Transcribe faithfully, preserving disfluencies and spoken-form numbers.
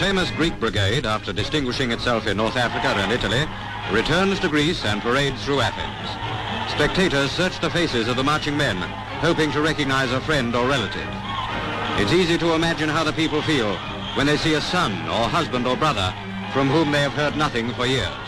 famous Greek brigade, after distinguishing itself in North Africa and Italy, returns to Greece and parades through Athens. Spectators search the faces of the marching men, hoping to recognize a friend or relative. It's easy to imagine how the people feel when they see a son or husband or brother from whom they have heard nothing for years.